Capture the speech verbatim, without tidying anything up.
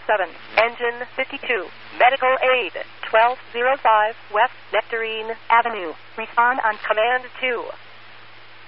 seven, engine fifty-two, medical aid, twelve oh five West Nectarine Avenue. Respond on Command two.